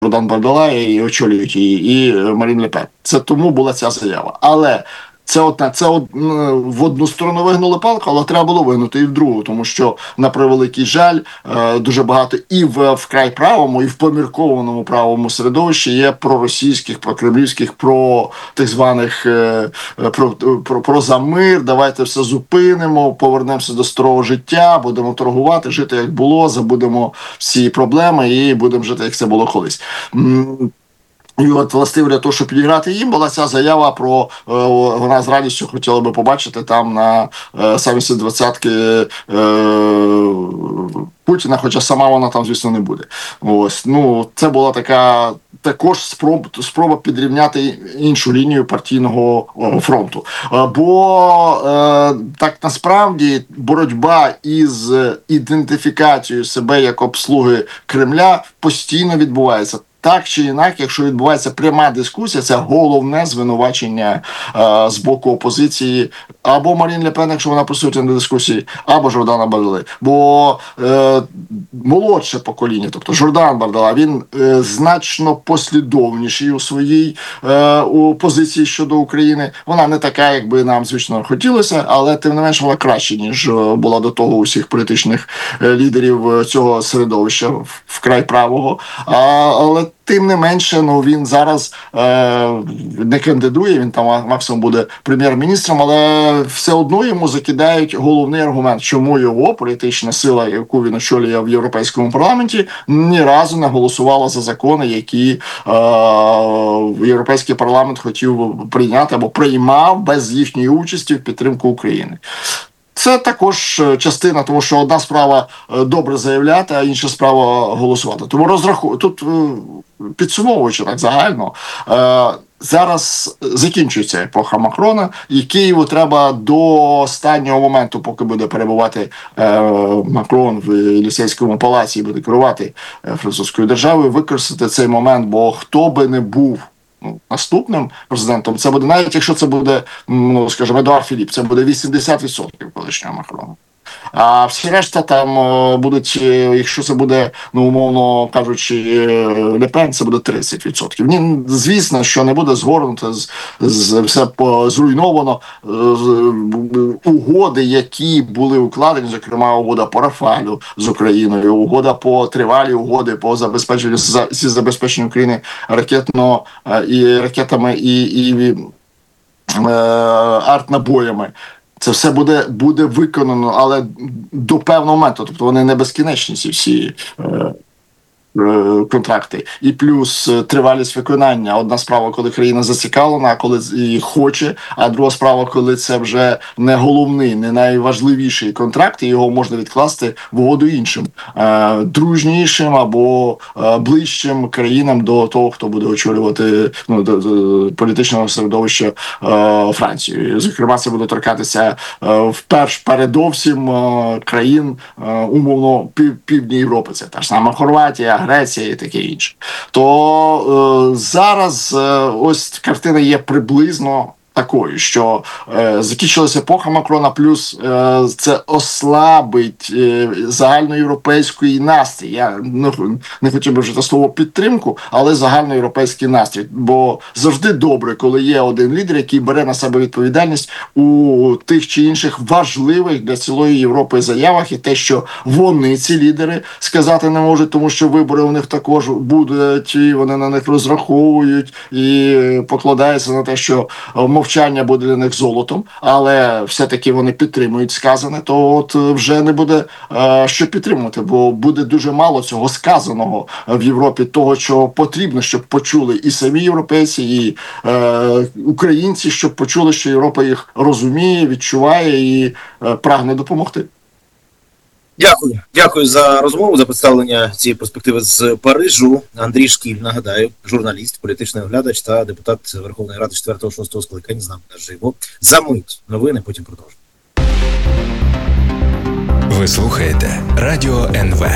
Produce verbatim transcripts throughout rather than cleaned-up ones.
Жордан Бардалай і очолюють її, і Марін Ле Пен. Це тому була ця заява. Але це одна, це од, в одну сторону вигнули палку, але треба було вигнути і в другу, тому що, на превеликий жаль, дуже багато і в вкрай правому, і в поміркованому правому середовищі є проросійських, прокремлівських, про так званих про, про, про за мир, давайте все зупинимо, повернемося до старого життя, будемо торгувати, жити як було, забудемо всі проблеми і будемо жити, як це було колись. І от, власне, для того, щоб підіграти їм, була ця заява про, е, вона з радістю хотіла би побачити там на е, саміті двадцятки е, Путіна, хоча сама вона там, звісно, не буде. Ось, ну, це була така також спроб, спроба підрівняти іншу лінію партійного о, фронту. Е, бо е, так насправді боротьба із ідентифікацією себе як обслуги Кремля постійно відбувається. Так чи інакше, якщо відбувається пряма дискусія, це головне звинувачення е, з боку опозиції або Марін Ле Пен, якщо вона присутня на дискусії, або Жордана Бардалай. Бо е, молодше покоління, тобто Жордан Бардалай, він е, значно послідовніший у своїй е, у позиції щодо України. Вона не така, як би нам, звісно, хотілося, але тим не менш вона краще, ніж була до того усіх політичних лідерів цього середовища вкрай правого. А, але тим не менше, ну він зараз е, не кандидує, він там максимум буде прем'єр-міністром, але все одно йому закидають головний аргумент, чому його політична сила, яку він очолює в Європейському парламенті, ні разу не голосувала за закони, які е, Європейський парламент хотів прийняти або приймав без їхньої участі в підтримку України. Це також частина, тому що одна справа добре заявляти, а інша справа голосувати. Тому розраху... тут, підсумовуючи так загально, зараз закінчується епоха Макрона, і Києву треба до останнього моменту, поки буде перебувати Макрон в Елісейському палаці і буде керувати французькою державою, використати цей момент, бо хто би не був Ну, наступним президентом, це буде, навіть якщо це буде, ну, скажімо, Едуард Філіп, це буде вісімдесят відсотків колишнього Макрона. А всі решта там будуть, якщо це буде, ну, умовно кажучи, Ле Пен, це буде тридцять відсотків. Ні, звісно, що не буде згорнуто, з, з, все зруйновано. З, угоди, які були укладені, зокрема, угода по Рафалю з Україною, угода по тривалі угоди по забезпеченню, зі забезпеченню України ракетно, і ракетами і, і е, артнабоями. Це все буде, буде виконано, але до певного моменту. Тобто вони не безкінечні, ці всі е, е, контракти. І плюс тривалість виконання. Одна справа, коли країна зацікавлена, коли її хоче, а друга справа, коли це вже не головний, не найважливіший контракт, і його можна відкласти в угоду іншим, е, дружнішим або е, ближчим країнам до того, хто буде очолювати ну, до, до політичного середовища е, Франції. Зокрема, це буде торкатися е, вперш передовсім е, країн е, умовно пів, Півдні Європи. Це та ж сама Хорватія, Греція і таке інше. То е, зараз е, ось картина є приблизно такою, що е, закінчилася епоха Макрона, плюс е, це ослабить е, загальноєвропейський настрій. Я не, не хотів би вжити слово підтримку, але загальноєвропейський настрій. Бо завжди добре, коли є один лідер, який бере на себе відповідальність у тих чи інших важливих для цілої Європи заявах, і те, що вони, ці лідери, сказати не можуть, тому що вибори у них також будуть, і вони на них розраховують, і покладаються на те, що мовчання буде для них золотом, але все-таки вони підтримують сказане, то от вже не буде е, що підтримувати, бо буде дуже мало цього сказаного в Європі, того, що потрібно, щоб почули і самі європейці, і е, українці, щоб почули, що Європа їх розуміє, відчуває і е, прагне допомогти. Дякую. Дякую за розмову, за представлення цієї перспективи з Парижу. Андрій Шкіль, нагадаю, журналіст, політичний оглядач та депутат Верховної Ради четвертого-шостого скликання з нами наживо. За мить новини, потім продовжимо. Ви слухаєте Радіо ен ве.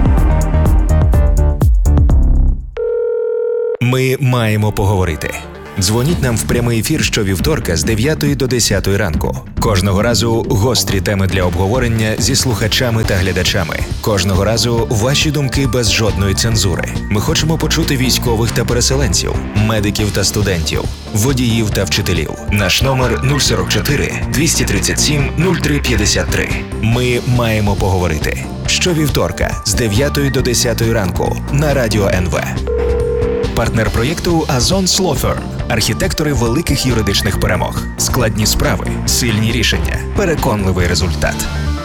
Ми маємо поговорити. Дзвоніть нам в прямий ефір щовівторка з дев'ятої до десятої ранку. Кожного разу гострі теми для обговорення зі слухачами та глядачами. Кожного разу ваші думки без жодної цензури. Ми хочемо почути військових та переселенців, медиків та студентів, водіїв та вчителів. Наш номер нуль сорок чотири двісті тридцять сім нуль три п'ятдесят три. Ми маємо поговорити. Щовівторка з дев'ятої до десятої ранку на Радіо ен ве. Партнер проєкту Azon Law Firm. Архітектори великих юридичних перемог. Складні справи, сильні рішення, переконливий результат.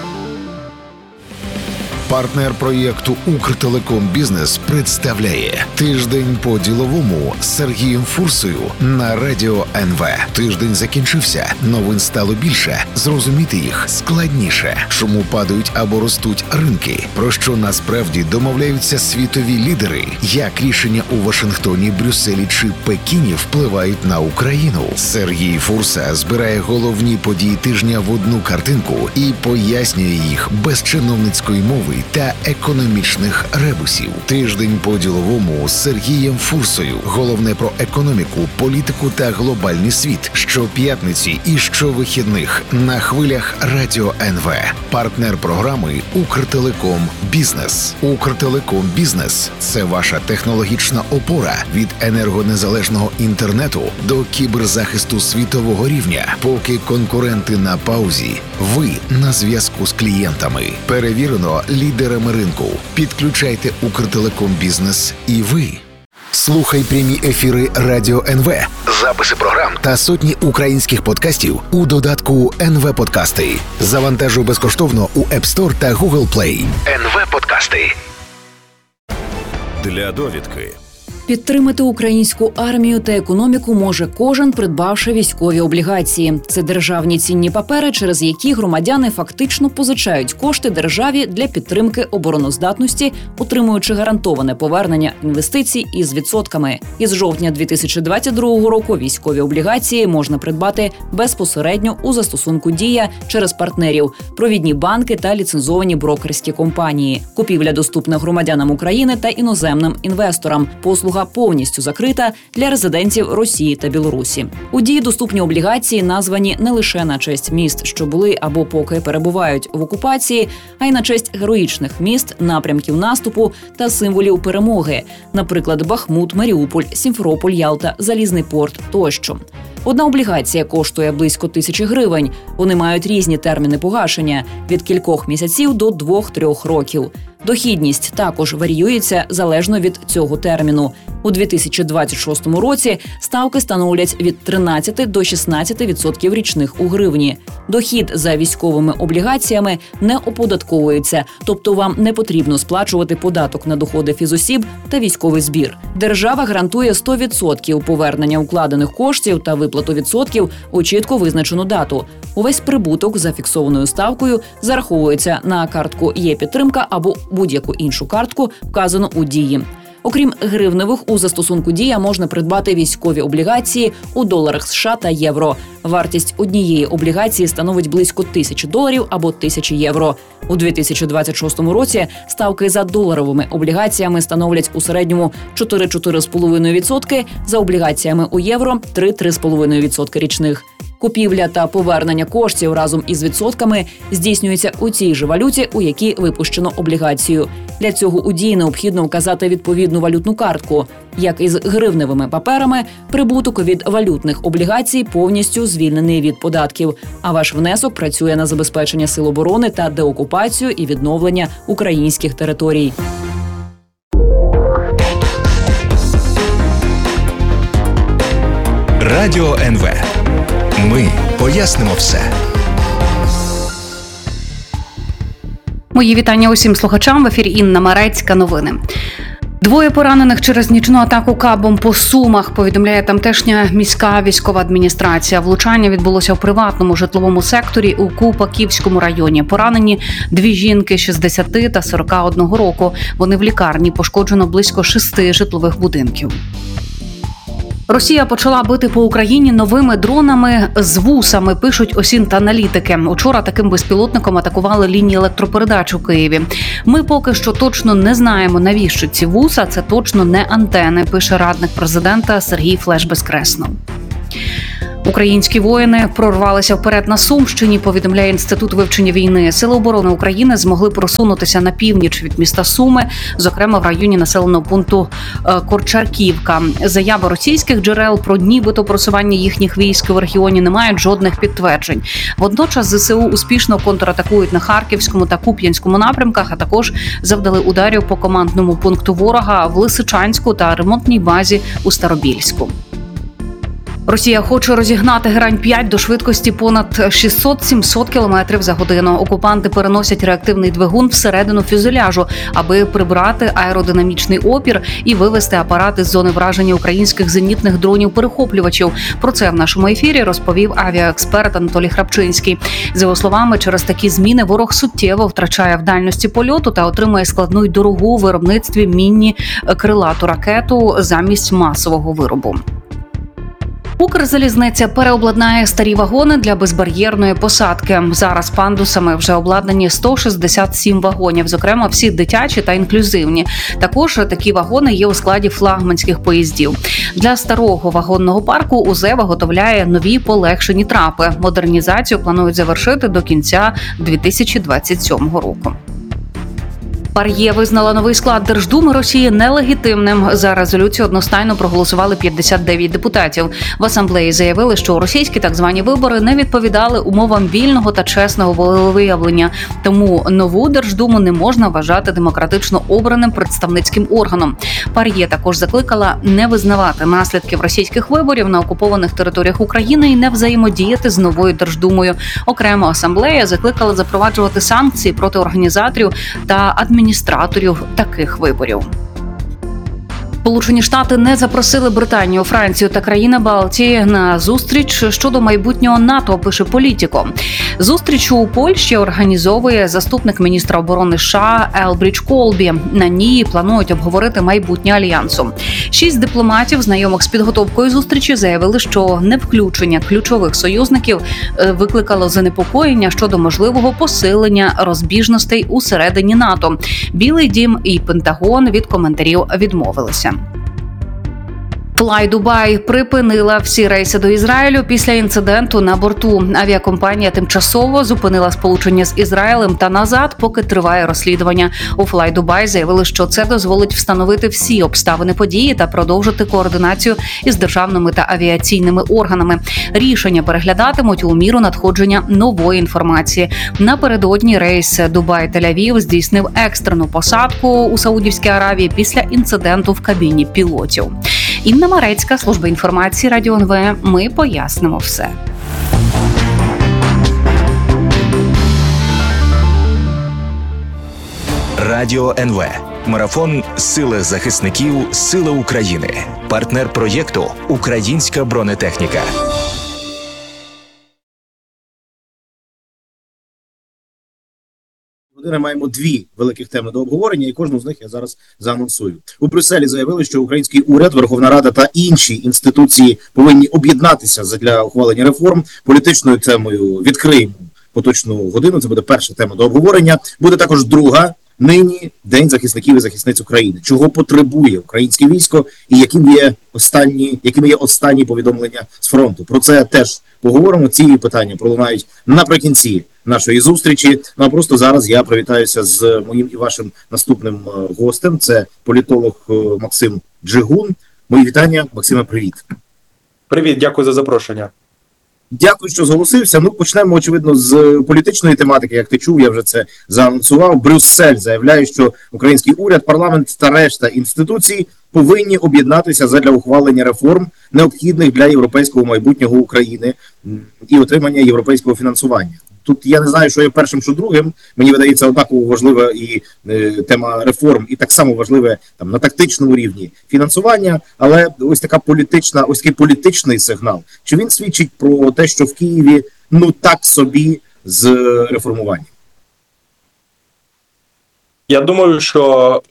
Партнер проєкту «Укртелеком Бізнес» представляє «Тиждень по-діловому» з Сергієм Фурсою на Радіо ен ве. Тиждень закінчився, новин стало більше, зрозуміти їх складніше. Чому падають або ростуть ринки? Про що насправді домовляються світові лідери? Як рішення у Вашингтоні, Брюсселі чи Пекіні впливають на Україну? Сергій Фурса збирає головні події тижня в одну картинку і пояснює їх без чиновницької мови та економічних ребусів. Тиждень по-діловому з Сергієм Фурсою. Головне про економіку, політику та глобальний світ. Щоп'ятниці і щовихідних на хвилях Радіо ен ве. Партнер програми «Укртелеком Бізнес». «Укртелеком Бізнес» – це ваша технологічна опора від енергонезалежного інтернету до кіберзахисту світового рівня. Поки конкуренти на паузі, ви на зв'язку з клієнтами. Перевірено лідерами ринку. Підключайте «Укртелеком Бізнес» і ви. Слухай прямі ефіри Радіо ен ве, записи програм та сотні українських подкастів у додатку ен ве Подкасти. Завантажуй безкоштовно у App Store та Google Play. ен ве Подкасти. Для довідки. Підтримати українську армію та економіку може кожен, придбавши військові облігації. Це державні цінні папери, через які громадяни фактично позичають кошти державі для підтримки обороноздатності, отримуючи гарантоване повернення інвестицій із відсотками. Із жовтня дві тисячі двадцять другого року військові облігації можна придбати безпосередньо у застосунку «Дія» через партнерів, провідні банки та ліцензовані брокерські компанії. Купівля доступна громадянам України та іноземним інвесторам. Послуга повністю закрита для резидентів Росії та Білорусі. У «Дії» доступні облігації названі не лише на честь міст, що були або поки перебувають в окупації, а й на честь героїчних міст, напрямків наступу та символів перемоги, наприклад, Бахмут, Маріуполь, Сімферополь, Ялта, Залізний порт тощо. Одна облігація коштує близько тисячі гривень. Вони мають різні терміни погашення – від кількох місяців до двох-трьох років. Дохідність також варіюється залежно від цього терміну. У дві тисячі двадцять шостому році ставки становлять від тринадцяти до шістнадцяти відсотків річних у гривні. Дохід за військовими облігаціями не оподатковується, тобто вам не потрібно сплачувати податок на доходи фізосіб та військовий збір. Держава гарантує сто відсотків повернення укладених коштів та виплату відсотків у чітко визначену дату. Увесь прибуток за фіксованою ставкою зараховується на картку «Є-підтримка» або будь-яку іншу картку, вказану у «Дії». Окрім гривневих, у застосунку «Дія» можна придбати військові облігації у доларах США та євро. Вартість однієї облігації становить близько тисячі доларів або тисячі євро. У дві тисячі двадцять шостому році ставки за доларовими облігаціями становлять у середньому чотири - чотири з половиною відсотки, за облігаціями у євро – три - три з половиною відсотки річних. Купівля та повернення коштів разом із відсотками здійснюється у тій же валюті, у якій випущено облігацію. Для цього у «Дії» необхідно вказати відповідну валютну картку. Як із гривневими паперами, прибуток від валютних облігацій повністю звільнений від податків, а ваш внесок працює на забезпечення сил оборони та деокупацію і відновлення українських територій. Радіо ен ве. Ми пояснимо все. Мої вітання усім слухачам. В ефірі Інна Марецька. Новини. Двоє поранених через нічну атаку кабом по Сумах, повідомляє тамтешня міська військова адміністрація. Влучання відбулося в приватному житловому секторі у Купаківському районі. Поранені дві жінки шістдесят та сорок одного року. Вони в лікарні. Пошкоджено близько шести житлових будинків. Росія почала бити по Україні новими дронами з вусами, пишуть осінт-аналітики. Учора таким безпілотником атакували лінії електропередач у Києві. Ми поки що точно не знаємо, навіщо ці вуса. Це точно не антени, пише радник президента Сергій Флеш-Безкреснов. Українські воїни прорвалися вперед на Сумщині, повідомляє Інститут вивчення війни. Сили оборони України змогли просунутися на північ від міста Суми, зокрема в районі населеного пункту Корчарківка. Заяви російських джерел про нібито просування їхніх військ в регіоні не мають жодних підтверджень. Водночас ЗСУ успішно контратакують на Харківському та Куп'янському напрямках, а також завдали ударів по командному пункту ворога в Лисичанську та ремонтній базі у Старобільську. Росія хоче розігнати Герань п'ять до швидкості понад шістсот-сімсот кілометрів за годину. Окупанти переносять реактивний двигун всередину фюзеляжу, аби прибрати аеродинамічний опір і вивести апарати з зони враження українських зенітних дронів-перехоплювачів. Про це в нашому ефірі розповів авіаексперт Анатолій Храпчинський. За його словами, через такі зміни ворог суттєво втрачає в дальності польоту та отримує складну й дорогу у виробництві міні-крилату ракету замість масового виробу. Укрзалізниця переобладнає старі вагони для безбар'єрної посадки. Зараз пандусами вже обладнані сто шістдесят сім вагонів, зокрема всі дитячі та інклюзивні. Також такі вагони є у складі флагманських поїздів. Для старого вагонного парку УЗ виготовляє нові полегшені трапи. Модернізацію планують завершити до кінця дві тисячі двадцять сьомого року. ПАРЄ визнала новий склад Держдуми Росії нелегітимним. За резолюцію одностайно проголосували п'ятдесят дев'ять депутатів. В асамблеї заявили, що російські так звані вибори не відповідали умовам вільного та чесного волевиявлення. Тому нову Держдуму не можна вважати демократично обраним представницьким органом. ПАРЄ також закликала не визнавати наслідків російських виборів на окупованих територіях України і не взаємодіяти з новою Держдумою. Окремо асамблея закликала запроваджувати санкції проти організаторів та адміністраторів адміністраторів таких виборів. Сполучені Штати не запросили Британію, Францію та країни Балтії на зустріч щодо майбутнього НАТО, пише Політіко. Зустріч у Польщі організовує заступник міністра оборони США Елбрідж Колбі. На ній планують обговорити майбутнє альянсу. Шість дипломатів, знайомих з підготовкою зустрічі, заявили, що невключення ключових союзників викликало занепокоєння щодо можливого посилення розбіжностей усередині НАТО. Білий дім і Пентагон від коментарів відмовилися. Fly Dubai припинила всі рейси до Ізраїлю після інциденту на борту. Авіакомпанія тимчасово зупинила сполучення з Ізраїлем та назад, поки триває розслідування. У Fly Dubai заявили, що це дозволить встановити всі обставини події та продовжити координацію із державними та авіаційними органами. Рішення переглядатимуть у міру надходження нової інформації. Напередодні рейс Дубай-Тель-Авів здійснив екстрену посадку у Саудівській Аравії після інциденту в кабіні пілотів. Інна Марецька, служба інформації Радіо ен ве. Ми пояснимо все. Радіо ен ве. Марафон «Сили захисників. Сили України». Партнер проєкту «Українська бронетехніка». Ми маємо дві великих теми до обговорення, і кожну з них я зараз заанонсую. У Брюсселі заявили, що український уряд, Верховна Рада та інші інституції повинні об'єднатися задля ухвалення реформ. Політичною темою відкриємо поточну годину. Це буде перша тема до обговорення. Буде також друга. Нині День захисників і захисниць України. Чого потребує українське військо і яким є останні, якими є останні повідомлення з фронту. Про це теж поговоримо. Ці питання пролунають наприкінці нашої зустрічі. Ну а просто зараз я привітаюся з моїм і вашим наступним гостем. Це політолог Максим Джигун. Мої вітання. Максиме, привіт. Привіт, дякую за запрошення. Дякую, що зголосився. Ну, почнемо, очевидно, з політичної тематики. Як ти чув, я вже це заанонсував. Брюссель заявляє, що український уряд, парламент та решта інституцій повинні об'єднатися задля ухвалення реформ, необхідних для європейського майбутнього України і отримання європейського фінансування. Тут я не знаю, що є першим, що другим. Мені видається однаково важлива і е, тема реформ, і так само важливе там на тактичному рівні фінансування. Але ось така політична, ось такий політичний сигнал. Чи він свідчить про те, що в Києві ну так собі з реформуванням? Я думаю, що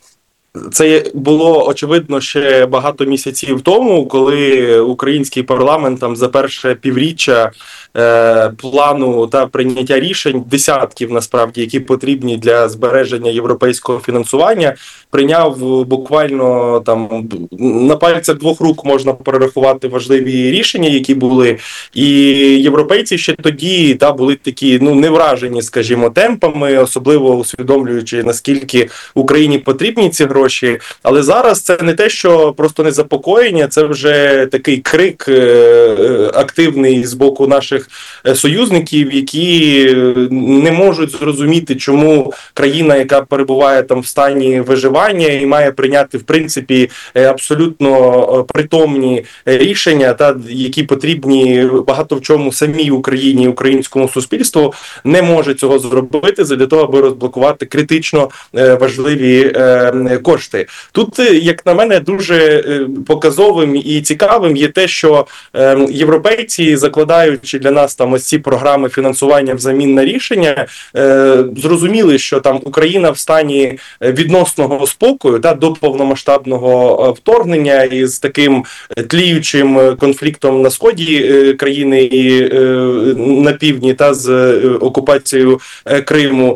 Це було очевидно ще багато місяців тому, коли український парламент там за перше півріччя е, плану та прийняття рішень, десятків насправді, які потрібні для збереження європейського фінансування, прийняв буквально там на пальцях двох рук можна перерахувати важливі рішення, які були. І європейці ще тоді та були такі, ну, не вражені, скажімо, темпами, особливо усвідомлюючи, наскільки Україні потрібні ці гроші. Але зараз це не те, що просто незапокоєння, це вже такий крик активний з боку наших союзників, які не можуть зрозуміти, чому країна, яка перебуває там в стані виживання і має прийняти, в принципі, абсолютно притомні рішення, та які потрібні багато в чому самій Україні і українському суспільству, не може цього зробити для того, аби розблокувати критично важливі кошти. Тут, як на мене, дуже показовим і цікавим є те, що європейці, закладаючи для нас там ось ці програми фінансування взамін на рішення, зрозуміли, що там Україна в стані відносного спокою та до повномасштабного вторгнення із таким тліючим конфліктом на сході країни і на півдні та з окупацією Криму,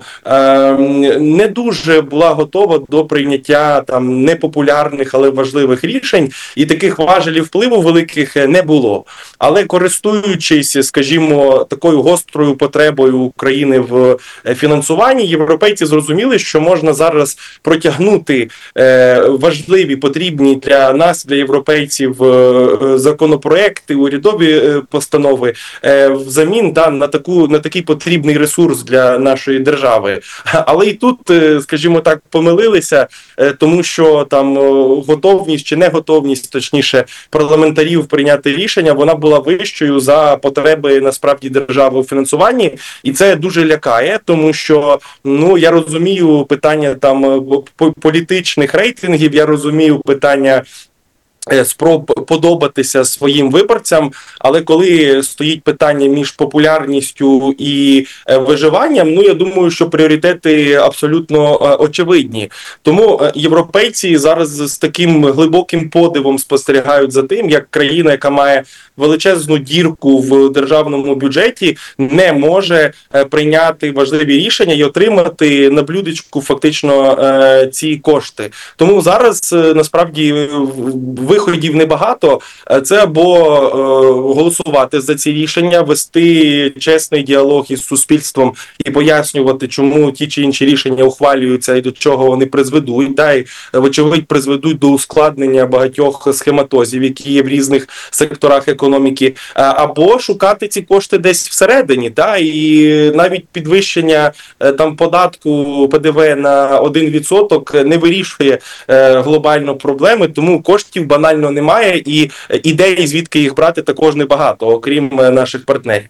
не дуже була готова до прийняття там непопулярних, але важливих рішень, і таких важелів впливу великих не було. Але користуючись, скажімо, такою гострою потребою України в фінансуванні, європейці зрозуміли, що можна зараз протягнути е, важливі, потрібні для нас, для європейців, е, законопроекти, урядові е, постанови е, взамін та, на, таку, на такий потрібний ресурс для нашої держави. Але і тут, е, скажімо так, помилилися, е, тому що там готовність чи неготовність, точніше, парламентарів прийняти рішення, вона була вищою за потреби, насправді, держави у фінансуванні, і це дуже лякає, тому що, ну, я розумію питання там політичних рейтингів, я розумію питання спроб подобатися своїм виборцям, але коли стоїть питання між популярністю і виживанням, ну, я думаю, що пріоритети абсолютно очевидні. Тому європейці зараз з таким глибоким подивом спостерігають за тим, як країна, яка має величезну дірку в державному бюджеті, не може прийняти важливі рішення і отримати на блюдечку фактично ці кошти. Тому зараз, насправді, виходів небагато. Це або е, голосувати за ці рішення, вести чесний діалог із суспільством і пояснювати, чому ті чи інші рішення ухвалюються і до чого вони призведуть, да, і, вочевидь, призведуть до ускладнення багатьох схематозів, які є в різних секторах економіки, або шукати ці кошти десь всередині, да, і навіть підвищення там податку Пе Де Ве на один відсоток не вирішує е, глобально проблеми, тому коштів банально немає, і ідей, звідки їх брати, також небагато, окрім наших партнерів.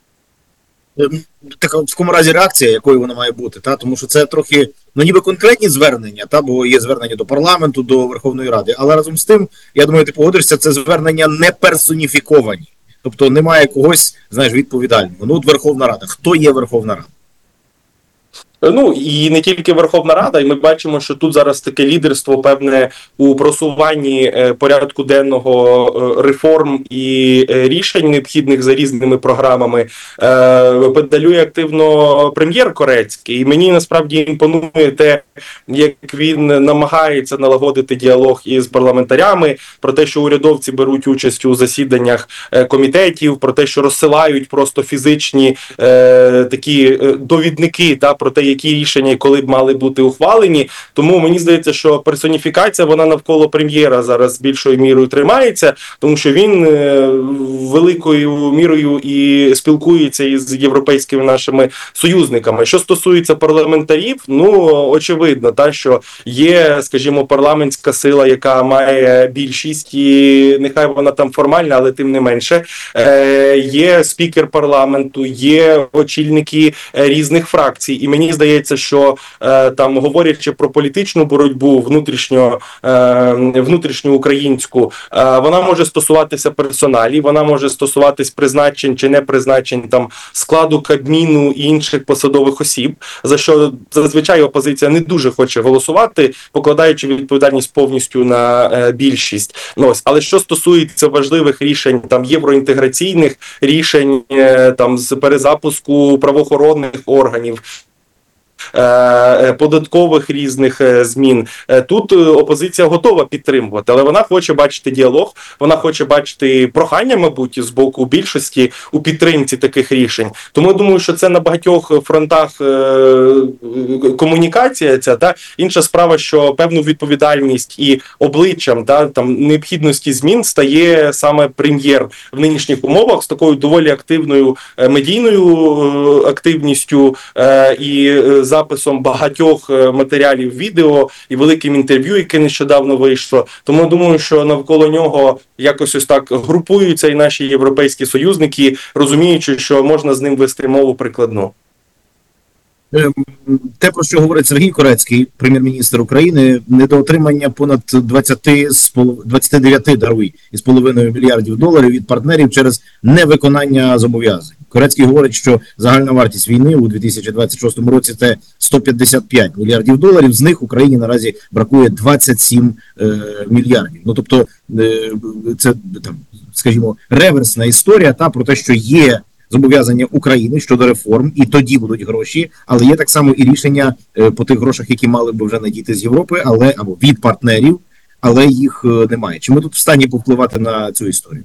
Така в такому разі реакція, якою вона має бути, та? Тому що це трохи, ну, ніби конкретні звернення, та? Бо є звернення до парламенту, до Верховної Ради, але разом з тим, я думаю, ти погодишся, це звернення не персоніфіковані. Тобто немає когось, знаєш, відповідального. Ну, от Верховна Рада. Хто є Верховна Рада? Ну, і не тільки Верховна Рада, і ми бачимо, що тут зараз таке лідерство певне у просуванні порядку денного реформ і рішень, необхідних за різними програмами, педалює активно прем'єр Корецький. І мені насправді імпонує те, як він намагається налагодити діалог із парламентарями, про те, що урядовці беруть участь у засіданнях комітетів, про те, що розсилають просто фізичні такі довідники, та, про те, які рішення і коли б мали бути ухвалені. Тому мені здається, що персоніфікація, вона навколо прем'єра зараз більшою мірою тримається, тому що він е, великою мірою і спілкується із європейськими нашими союзниками. Що стосується парламентарів, ну, очевидно, та, що є, скажімо, парламентська сила, яка має більшість, і нехай вона там формальна, але тим не менше, е, є спікер парламенту, є очільники різних фракцій, і мені здається, що е, там, говорячи про політичну боротьбу внутрішньо, е, внутрішню українську, е, вона може стосуватися персоналі, вона може стосуватись призначень чи не призначень там складу Кабміну і інших посадових осіб, за що зазвичай опозиція не дуже хоче голосувати, покладаючи відповідальність повністю на е, більшість. Ну, ось, але що стосується важливих рішень там євроінтеграційних рішень, е, там з перезапуску правоохоронних органів, податкових різних змін. Тут опозиція готова підтримувати, але вона хоче бачити діалог, вона хоче бачити прохання, мабуть, з боку більшості у підтримці таких рішень. Тому я думаю, що це на багатьох фронтах комунікація ця, та інша справа, що певну відповідальність і обличчям та там необхідності змін стає саме прем'єр в нинішніх умовах з такою доволі активною медійною активністю і записом багатьох матеріалів відео і великим інтерв'ю, яке нещодавно вийшло. Тому я думаю, що навколо нього якось ось так групуються і наші європейські союзники, розуміючи, що можна з ним вести мову прикладну. Те, про що говорить Сергій Корецький, прем'єр-міністр України, недоотримання понад двадцять дев'ять даруй, із половиною мільярдів доларів від партнерів через невиконання зобов'язань. Корецький говорить, що загальна вартість війни у дві тисячі двадцять шостому році – це сто п'ятдесят п'ять мільярдів доларів, з них Україні наразі бракує двадцять сім е, мільярдів. Ну, тобто, е, це, там, скажімо, реверсна історія та про те, що є зобов'язання України щодо реформ, і тоді будуть гроші, але є так само і рішення е, по тих грошах, які мали б вже надійти з Європи, але або від партнерів, але їх е, немає. Чи ми тут в стані повпливати на цю історію?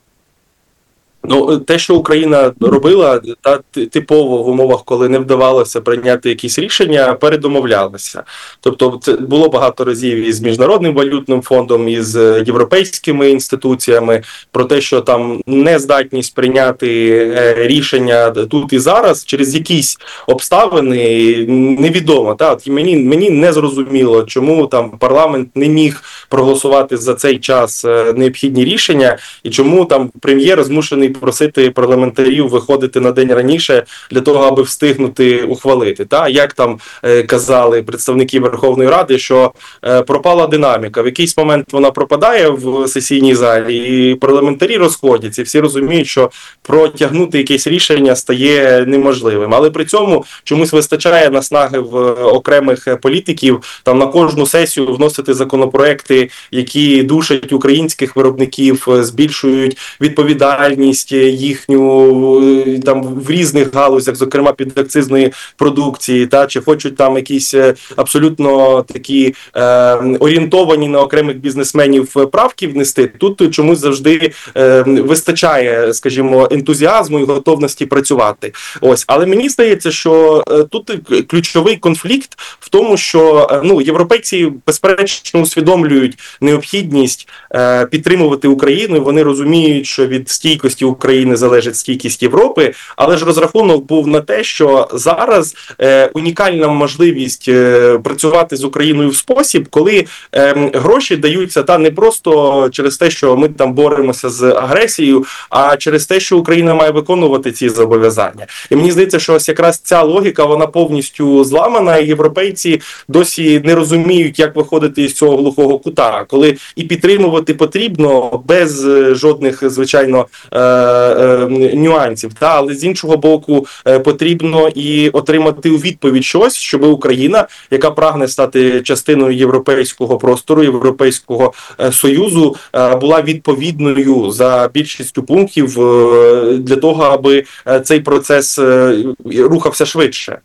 Ну, те, що Україна робила, та типово в умовах, коли не вдавалося прийняти якісь рішення, передомовлялися. Тобто це було багато разів із Міжнародним валютним фондом, із європейськими інституціями про те, що там нездатність прийняти рішення тут і зараз через якісь обставини невідомо. Та? От мені, мені не зрозуміло, чому там парламент не міг проголосувати за цей час необхідні рішення, і чому там прем'єр змушений просити парламентарів виходити на день раніше для того, аби встигнути ухвалити. Та як там е, казали представники Верховної Ради, що е, пропала динаміка. В якийсь момент вона пропадає в сесійній залі, і парламентарі розходяться. Всі розуміють, що протягнути якесь рішення стає неможливим. Але при цьому чомусь вистачає наснаги в окремих політиків там на кожну сесію вносити законопроекти, які душать українських виробників, збільшують відповідальність їхню там в різних галузях, зокрема підакцизної продукції, та чи хочуть там якісь абсолютно такі е, орієнтовані на окремих бізнесменів правки внести. Тут чомусь завжди е, вистачає, скажімо, ентузіазму і готовності працювати. Ось, але мені здається, що е, тут ключовий конфлікт в тому, що е, ну європейці безперечно усвідомлюють необхідність е, підтримувати Україну. І вони розуміють, що від стійкості України залежить стійкість Європи, але ж розрахунок був на те, що зараз е, унікальна можливість е, працювати з Україною в спосіб, коли е, гроші даються та не просто через те, що ми там боремося з агресією, а через те, що Україна має виконувати ці зобов'язання. І мені здається, що ось якраз ця логіка, вона повністю зламана, і європейці досі не розуміють, як виходити із цього глухого кута, коли і підтримувати потрібно без жодних, звичайно, нюансів, та, але з іншого боку потрібно і отримати у відповідь щось, щоб Україна, яка прагне стати частиною європейського простору, Європейського Союзу, була відповідною за більшістю пунктів для того, аби цей процес рухався швидше.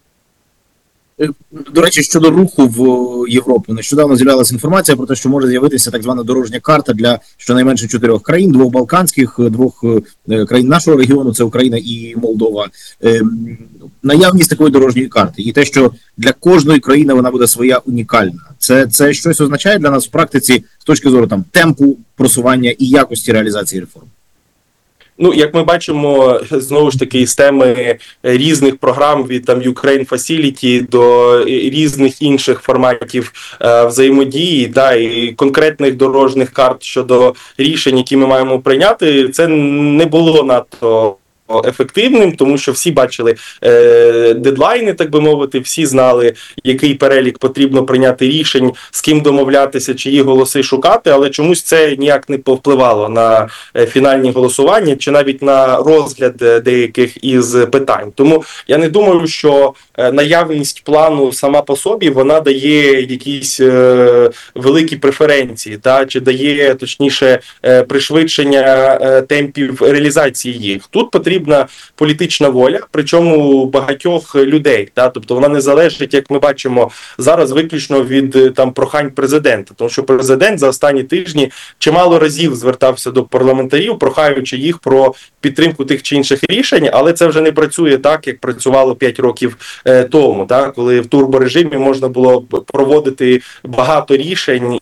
До речі, щодо руху в Європу, нещодавно з'явилася інформація про те, що може з'явитися так звана дорожня карта для щонайменше чотирьох країн, двох балканських, двох країн нашого регіону, це Україна і Молдова. Наявність такої дорожньої карти і те, що для кожної країни вона буде своя унікальна. Це, це щось означає для нас в практиці з точки зору там темпу просування і якості реалізації реформ? Ну, як ми бачимо, знову ж таки, з теми різних програм від там Ukraine Facility до різних інших форматів е, взаємодії, да, і конкретних дорожніх карт щодо рішень, які ми маємо прийняти, це не було надто ефективним, тому що всі бачили е, дедлайни, так би мовити, всі знали, який перелік потрібно прийняти рішень, з ким домовлятися, чиї голоси шукати, але чомусь це ніяк не повпливало на е, фінальні голосування чи навіть на розгляд деяких із питань. Тому я не думаю, що е, наявність плану сама по собі, вона дає якісь е, великі преференції, та, чи дає, точніше, е, пришвидшення е, темпів реалізації їх. Тут потрібна політична воля, причому багатьох людей. Та? Тобто вона не залежить, як ми бачимо, зараз виключно від там прохань президента. Тому що президент за останні тижні чимало разів звертався до парламентарів, прохаючи їх про підтримку тих чи інших рішень, але це вже не працює так, як працювало п'ять років е, тому, та? Коли в турборежимі можна було проводити багато рішень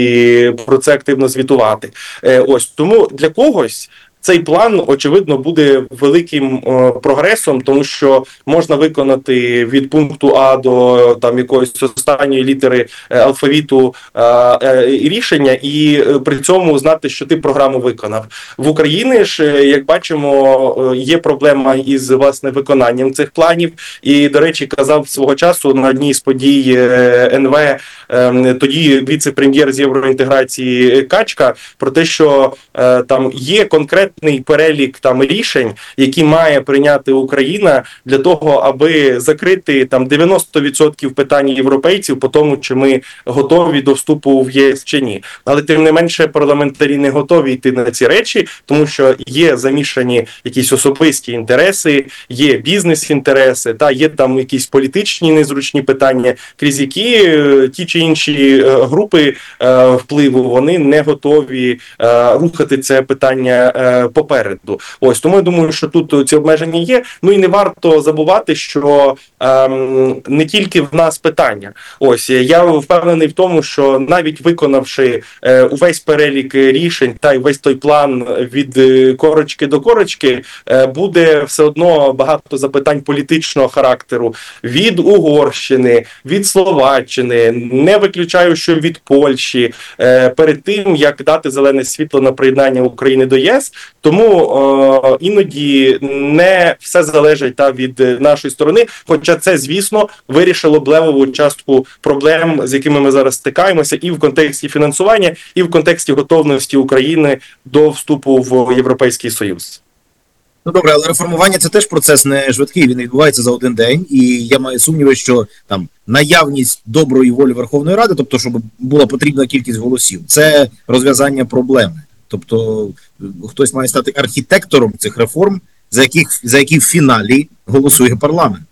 і про це активно звітувати. Е, ось тому для когось цей план, очевидно, буде великим е, прогресом, тому що можна виконати від пункту А до там якоїсь останньої літери е, алфавіту е, е, рішення і е, при цьому знати, що ти програму виконав. В Україні ж, е, як бачимо, е, є проблема із, власне, виконанням цих планів. І, до речі, казав свого часу на одній з подій е, ен ве е, тоді віце-прем'єр з євроінтеграції Качка про те, що е, там є конкретно перелік там рішень, які має прийняти Україна для того, аби закрити там дев'яносто відсотків питань європейців по тому, чи ми готові до вступу в ЄС чи ні. Але тим не менше парламентарі не готові йти на ці речі, тому що є замішані якісь особисті інтереси, є бізнес-інтереси, та є там якісь політичні незручні питання, крізь які е, ті чи інші е, групи е, впливу, вони не готові е, рухати це питання е, попереду. Ось, тому я думаю, що тут ці обмеження є. Ну і не варто забувати, що ем, не тільки в нас питання. Ось, я впевнений в тому, що навіть виконавши е, увесь перелік рішень та й весь той план від корочки до корочки, е, буде все одно багато запитань політичного характеру від Угорщини, від Словаччини, не виключаю, що від Польщі, е, перед тим, як дати зелене світло на приєднання України до ЄС. Тому е, іноді не все залежить та, від нашої сторони, хоча це, звісно, вирішило б левову частку проблем, з якими ми зараз стикаємося і в контексті фінансування, і в контексті готовності України до вступу в Європейський Союз. Ну добре, але реформування – це теж процес не швидкий, він відбувається за один день, і я маю сумніви, що там наявність доброї волі Верховної Ради, тобто, щоб була потрібна кількість голосів, це розв'язання проблеми. Тобто хтось має стати архітектором цих реформ, за яких, за які в фіналі голосує парламент.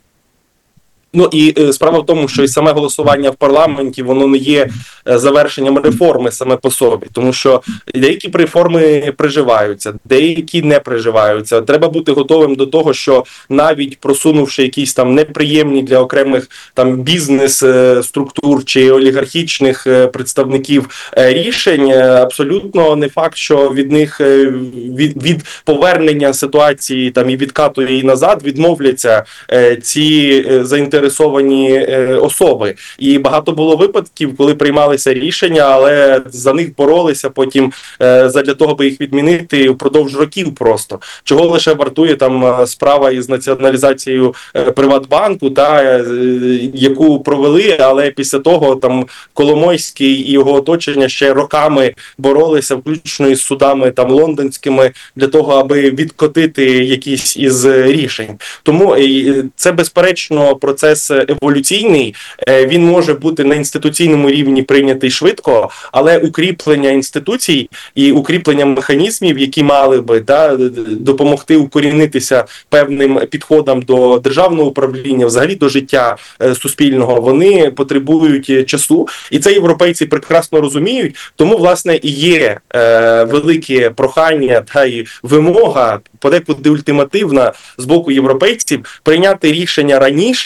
Ну і е, справа в тому, що і саме голосування в парламенті, воно не є е, завершенням реформи саме по собі, тому що деякі реформи приживаються, деякі не приживаються. Треба бути готовим до того, що навіть просунувши якісь там неприємні для окремих там бізнес-структур чи олігархічних е, представників е, рішень, е, абсолютно не факт, що від них е, від, від повернення ситуації там і відкату її назад відмовляться е, ці е, заінтересовані особи. І багато було випадків, коли приймалися рішення, але за них боролися потім е, задля того, аби їх відмінити впродовж років просто. Чого лише вартує там справа із націоналізацією е, Приватбанку, та, е, яку провели, але після того там Коломойський і його оточення ще роками боролися, включно із судами там лондонськими, для того, аби відкотити якісь із рішень. Тому е, це, безперечно, процес еволюційний, він може бути на інституційному рівні прийнятий швидко, але укріплення інституцій і укріплення механізмів, які мали би да, допомогти укорінитися певним підходам до державного управління, взагалі до життя суспільного, вони потребують часу. І це європейці прекрасно розуміють, тому, власне, і є е, велике прохання та й вимога, подекуди ультимативна з боку європейців, прийняти рішення раніше,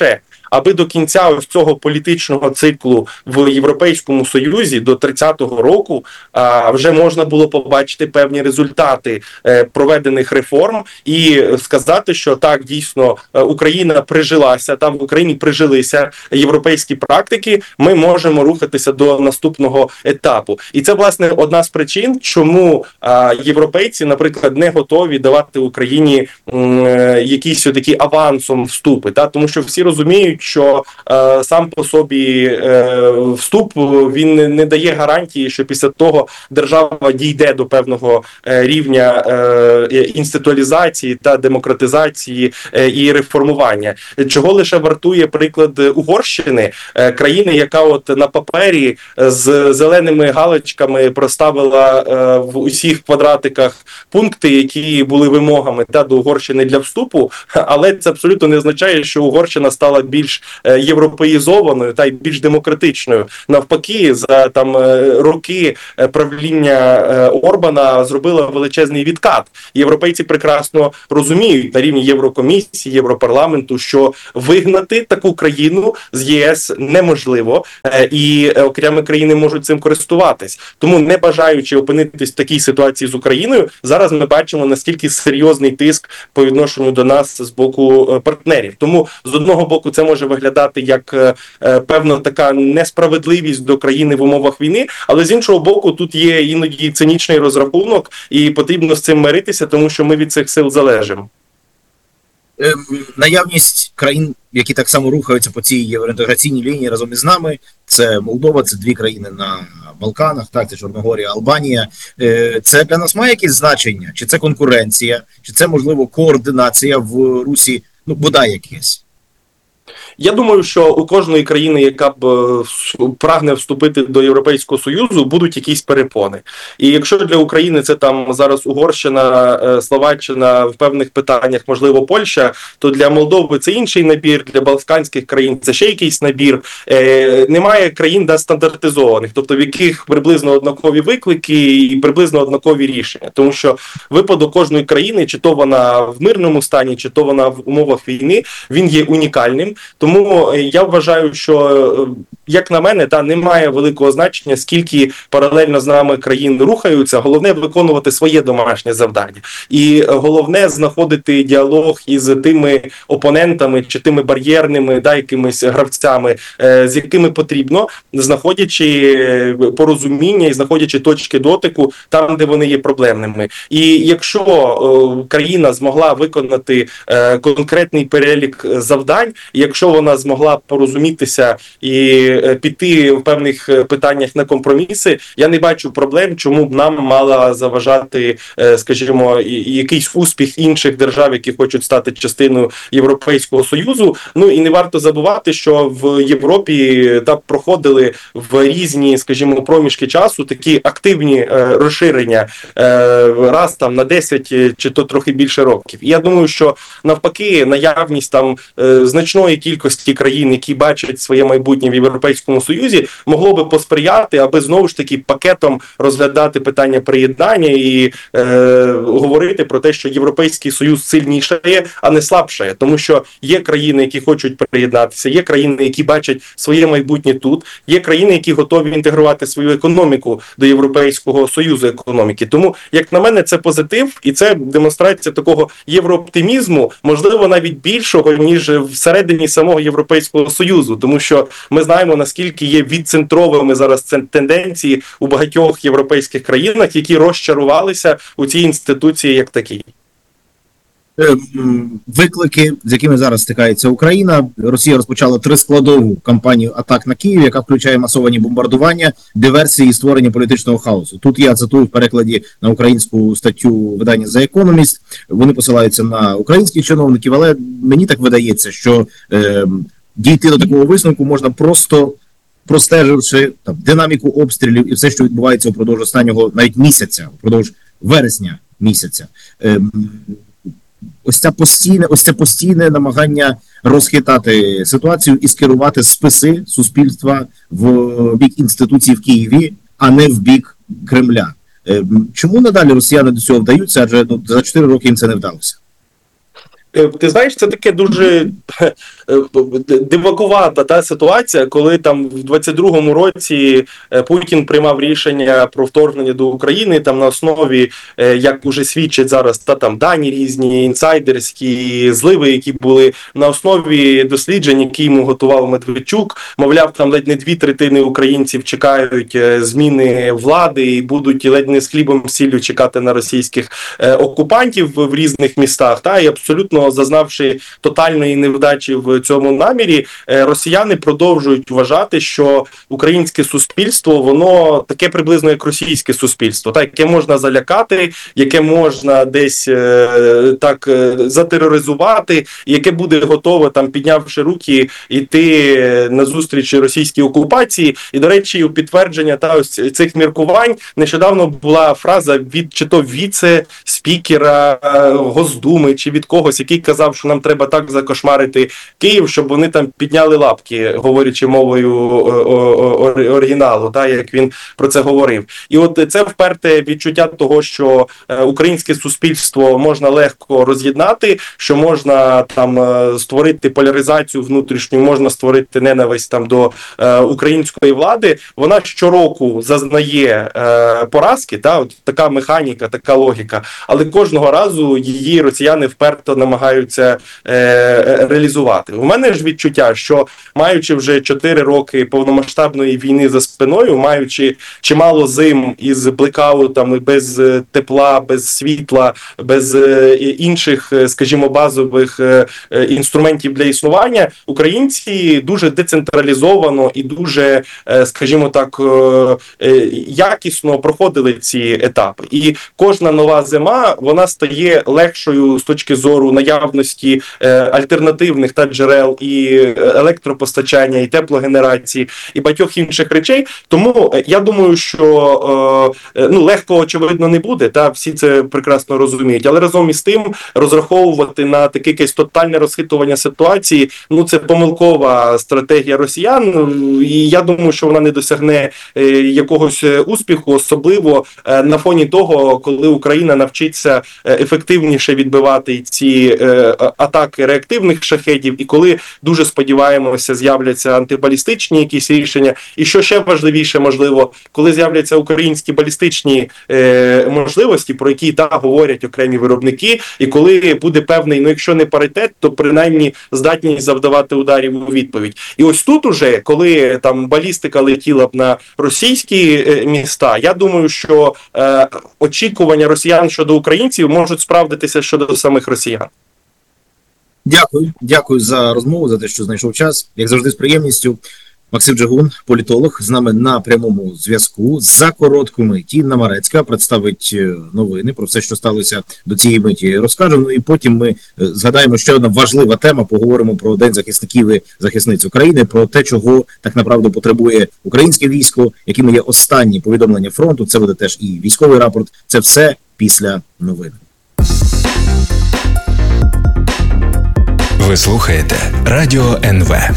аби до кінця ось цього політичного циклу в Європейському Союзі до тридцятого року а, вже можна було побачити певні результати е, проведених реформ і сказати, що так, дійсно, Україна прижилася, там в Україні прижилися європейські практики, ми можемо рухатися до наступного етапу. І це, власне, одна з причин, чому а, європейці, наприклад, не готові давати Україні м, якісь такі авансом вступи, та? Тому що всі розуміють, що е, сам по собі е, вступ, він не дає гарантії, що після того держава дійде до певного е, рівня е, інституалізації та демократизації е, і реформування. Чого лише вартує приклад Угорщини, е, країни, яка от на папері з зеленими галочками проставила е, в усіх квадратиках пункти, які були вимогами та до Угорщини для вступу, але це абсолютно не означає, що Угорщина стала більш європеїзованою та й більш демократичною. Навпаки, за там роки правління Орбана зробила величезний відкат. Європейці прекрасно розуміють на рівні Єврокомісії, Європарламенту, що вигнати таку країну з ЄС неможливо, і окремі країни можуть цим користуватись. Тому, не бажаючи опинитись в такій ситуації з Україною, зараз ми бачимо, наскільки серйозний тиск по відношенню до нас з боку партнерів. Тому, з одного боку, це може виглядати як е, певна така несправедливість до країни в умовах війни, але з іншого боку, тут є іноді цинічний розрахунок, і потрібно з цим миритися, тому що ми від цих сил залежимо. Наявність країн, які так само рухаються по цій євроінтеграційній лінії разом із нами, це Молдова, це дві країни на Балканах, так, це Чорногорія, Албанія. Це для нас має якесь значення? Чи це конкуренція? Чи це, можливо, координація в русі? Ну, бодай якесь. Я думаю, що у кожної країни, яка б прагне вступити до Європейського Союзу, будуть якісь перепони. І якщо для України це там зараз Угорщина, Словаччина, в певних питаннях, можливо, Польща, то для Молдови це інший набір, для балканських країн це ще якийсь набір. Е, немає країн, де стандартизованих, тобто в яких приблизно однакові виклики і приблизно однакові рішення. Тому що випадок кожної країни, чи то вона в мирному стані, чи то вона в умовах війни, він є унікальним. Тому я вважаю, що, як на мене, та немає великого значення, скільки паралельно з нами країн рухаються. Головне виконувати своє домашнє завдання. І головне знаходити діалог із тими опонентами чи тими бар'єрними, да, якимись гравцями, з якими потрібно, знаходячи порозуміння і знаходячи точки дотику там, де вони є проблемними. І якщо країна змогла виконати конкретний перелік завдань, якщо вона змогла порозумітися і піти в певних питаннях на компроміси, я не бачу проблем, чому б нам мала заважати, скажімо, якийсь успіх інших держав, які хочуть стати частиною Європейського Союзу. Ну і не варто забувати, що в Європі так проходили в різні, скажімо, проміжки часу такі активні розширення раз там на десять чи то трохи більше років. І я думаю, що навпаки наявність там значної кількості країн, які бачать своє майбутнє в Європейському Союзі, могло би посприяти, аби знову ж таки пакетом розглядати питання приєднання і е, говорити про те, що Європейський Союз сильнішає, а не слабшає. Тому що є країни, які хочуть приєднатися, є країни, які бачать своє майбутнє тут, є країни, які готові інтегрувати свою економіку до Європейського Союзу економіки. Тому, як на мене, це позитив, і це демонстрація такого єврооптимізму, можливо, навіть більшого, ніж всередині самого Європейського Союзу, тому що ми знаємо, наскільки є відцентровими зараз тенденції у багатьох європейських країнах, які розчарувалися у цій інституції як такій. Виклики, з якими зараз стикається Україна. Росія розпочала трискладову кампанію атак на Київ, яка включає масовані бомбардування, диверсії і створення політичного хаосу. Тут я цитую в перекладі на українську статтю видання The Economist. Вони посилаються на українських чиновників, але мені так видається, що е, дійти до такого висновку можна просто простеживши там динаміку обстрілів і все, що відбувається упродовж останнього навіть місяця, упродовж вересня місяця. Е, Ось це постійне, ось це постійне намагання розхитати ситуацію і скерувати списи суспільства в бік інституцій в Києві, а не в бік Кремля. Чому надалі росіяни до цього вдаються? Адже ну, за чотири роки їм це не вдалося. Ти знаєш, це таке дуже дивакувата та ситуація, коли там в двадцять другому році Путін приймав рішення про вторгнення до України там на основі, як уже свідчать зараз, та там дані різні, інсайдерські зливи, які були на основі досліджень, які йому готував Медведчук. Мовляв, там ледь не дві третини українців чекають зміни влади і будуть ледь не з хлібом сіллю чекати на російських окупантів в різних містах. Та і абсолютно зазнавши тотальної невдачі в цьому намірі, росіяни продовжують вважати, що українське суспільство, воно таке приблизно як російське суспільство, та, яке можна залякати, яке можна десь е, так е, затероризувати, яке буде готове, там, піднявши руки, йти на зустріч російській окупації. І, до речі, у підтвердження та, ось цих міркувань нещодавно була фраза від чи то віце-спікера Госдуми, чи від когось, який казав, що нам треба так закошмарити Київ, щоб вони там підняли лапки, говорячи мовою оригіналу, та, як він про це говорив. І от це вперте відчуття того, що українське суспільство можна легко роз'єднати, що можна там створити поляризацію внутрішню, можна створити ненависть там до української влади. Вона щороку зазнає поразки, та, от така механіка, така логіка, але кожного разу її росіяни вперто намагаються е, реалізувати. У мене ж відчуття, що маючи вже чотири роки повномасштабної війни за спиною, маючи чимало зим із блекаутами, без тепла, без світла, без е, інших, скажімо, базових е, інструментів для існування, українці дуже децентралізовано і дуже, е, скажімо так, е, якісно проходили ці етапи. І кожна нова зима, вона стає легшою з точки зору наявності е, альтернативних та джерел і електропостачання, і теплогенерації, і багатьох інших речей. Тому я думаю, що е, ну, легко, очевидно, не буде, та всі це прекрасно розуміють, але разом із тим розраховувати на таке якесь тотальне розхитування ситуації, ну, це помилкова стратегія росіян, і я думаю, що вона не досягне е, якогось успіху, особливо е, на фоні того, коли Україна навчиться ефективніше відбивати ці е, атаки реактивних шахедів, і коли, дуже сподіваємося, з'являться антибалістичні якісь рішення. І що ще важливіше, можливо, коли з'являться українські балістичні е, можливості, про які та говорять окремі виробники, і коли буде певний, ну якщо не паритет, то принаймні здатність завдавати ударів у відповідь. І ось тут уже, коли там балістика летіла б на російські е, міста, я думаю, що е, очікування росіян щодо українців можуть справдитися щодо самих росіян. Дякую. Дякую за розмову, за те, що знайшов час. Як завжди, з приємністю. Максим Джигун, політолог, з нами на прямому зв'язку. За коротку мить Інна Марецька представить новини про все, що сталося до цієї миті. Розкажемо, ну і потім ми згадаємо ще одна важлива тема, поговоримо про День захисників і захисниць України, про те, чого так направду потребує українське військо, якими є останні повідомлення фронту. Це буде теж і військовий рапорт. Це все після новин. Ви слухаєте Радіо ен ве.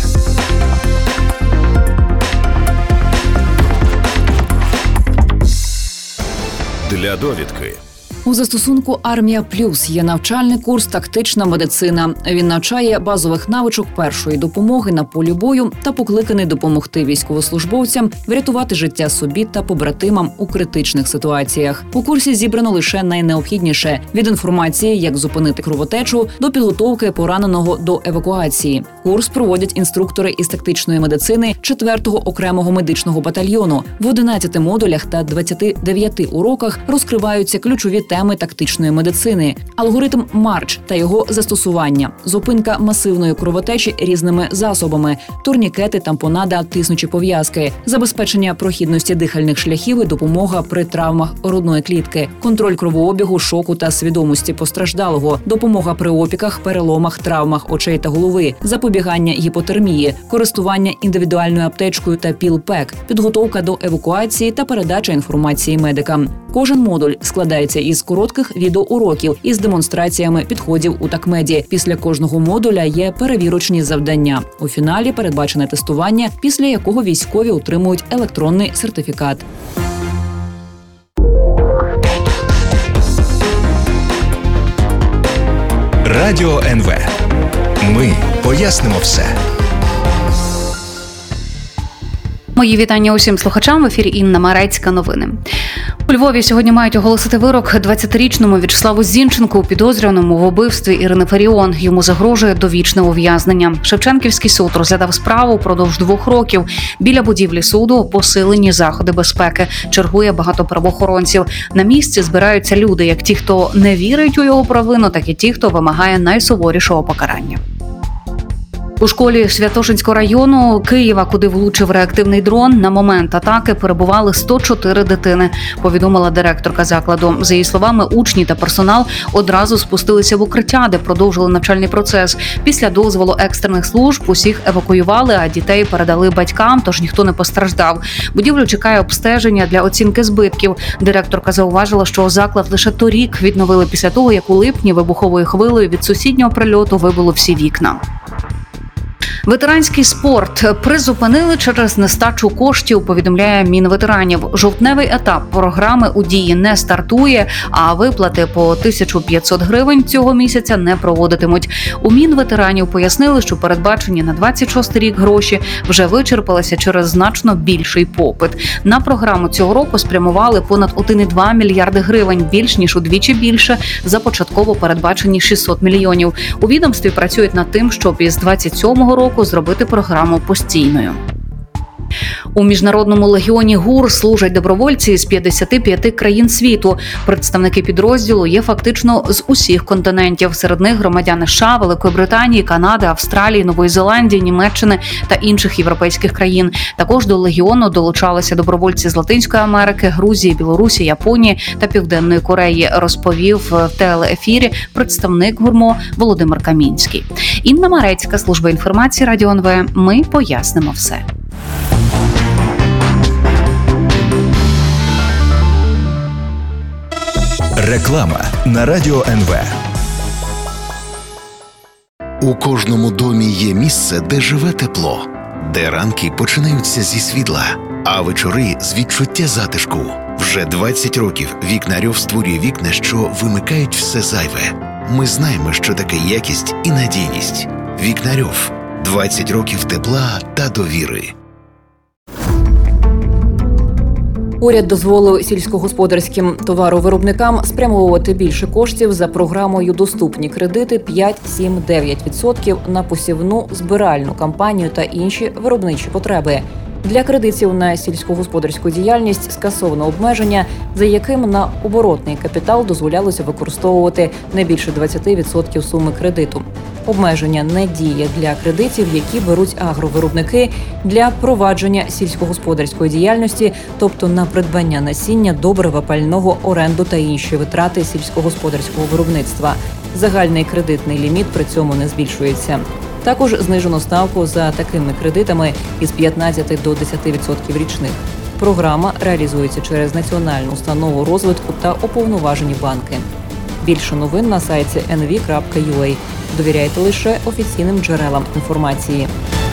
Для довідки. У застосунку «Армія Плюс» є навчальний курс «Тактична медицина». Він навчає базових навичок першої допомоги на полі бою та покликаний допомогти військовослужбовцям врятувати життя собі та побратимам у критичних ситуаціях. У курсі зібрано лише найнеобхідніше – від інформації, як зупинити кровотечу, до підготовки пораненого до евакуації. Курс проводять інструктори із тактичної медицини четвертого окремого медичного батальйону. В одинадцяти модулях та двадцяти дев'яти уроках розкриваються ключові теми тактичної медицини, алгоритм Марч та його застосування, зупинка масивної кровотечі різними засобами, турнікети, тампонада, тиснучі пов'язки, забезпечення прохідності дихальних шляхів і допомога при травмах грудної клітки, контроль кровообігу, шоку та свідомості постраждалого, допомога при опіках, переломах, травмах очей та голови, запобігання гіпотермії, користування індивідуальною аптечкою та піл-пек, підготовка до евакуації та передача інформації медикам. Кожен модуль складається із коротких відеоуроків із демонстраціями підходів у такмеді. Після кожного модуля є перевірочні завдання. У фіналі передбачене тестування, після якого військові отримують електронний сертифікат. Радіо ен ве. Ми пояснимо все. Мої вітання усім слухачам. В ефірі Інна Марецька. Новини. У Львові сьогодні мають оголосити вирок двадцятирічному В'ячеславу Зінченку, підозрюваному в убивстві Ірини Фаріон. Йому загрожує довічне ув'язнення. Шевченківський суд розглядав справу впродовж двох років. Біля будівлі суду посилені заходи безпеки. Чергує багато правоохоронців. На місці збираються люди, як ті, хто не вірить у його провину, так і ті, хто вимагає найсуворішого покарання. У школі Святошинського району Києва, куди влучив реактивний дрон, на момент атаки перебували сто чотири дитини, повідомила директорка закладу. За її словами, учні та персонал одразу спустилися в укриття, де продовжили навчальний процес. Після дозволу екстрених служб усіх евакуювали, а дітей передали батькам, тож ніхто не постраждав. Будівлю чекає обстеження для оцінки збитків. Директорка зауважила, що заклад лише торік відновили після того, як у липні вибуховою хвилею від сусіднього прильоту вибило всі вікна. Ветеранський спорт призупинили через нестачу коштів, повідомляє Мінветеранів. Жовтневий етап програми у дії не стартує, а виплати по тисячу п'ятсот гривень цього місяця не проводитимуть. У Мінветеранів пояснили, що передбачені на двадцять шостий рік гроші вже вичерпалися через значно більший попит. На програму цього року спрямували понад один цілих два мільярди гривень, більш ніж удвічі більше за початково передбачені шістсот мільйонів. У відомстві працюють над тим, щоб із двадцять сьомого року зробити програму постійною. У Міжнародному легіоні ГУР служать добровольці з п'ятдесят п'ять країн світу. Представники підрозділу є фактично з усіх континентів. Серед них громадяни США, Великої Британії, Канади, Австралії, Нової Зеландії, Німеччини та інших європейських країн. Також до легіону долучалися добровольці з Латинської Америки, Грузії, Білорусі, Японії та Південної Кореї, розповів в телеефірі представник ГУРМО Володимир Камінський. Інна Марецька, служба інформації Радіо ен ве. Ми пояснимо все. Реклама на Радіо ен ве. У кожному домі є місце, де живе тепло, де ранки починаються зі світла, а вечори з відчуття затишку. Вже двадцять років Вікнарьов створює вікна, що вимикають все зайве. Ми знаємо, що таке якість і надійність. Вікнарьов. двадцять років тепла та довіри. Уряд дозволив сільськогосподарським товаровиробникам спрямовувати більше коштів за програмою «Доступні кредити» п'ять, сім, дев'ять відсотків на посівну, збиральну кампанію та інші виробничі потреби. Для кредитів на сільськогосподарську діяльність скасовано обмеження, за яким на оборотний капітал дозволялося використовувати не більше двадцять відсотків суми кредиту. Обмеження не діє для кредитів, які беруть агровиробники для провадження сільськогосподарської діяльності, тобто на придбання насіння, добрива, пального, оренду та інші витрати сільськогосподарського виробництва. Загальний кредитний ліміт при цьому не збільшується. Також знижено ставку за такими кредитами із п'ятнадцяти до десяти відсотків річних. Програма реалізується через Національну установу розвитку та уповноважені банки. Більше новин на сайті ен ві крапка ю а. Довіряйте лише офіційним джерелам інформації.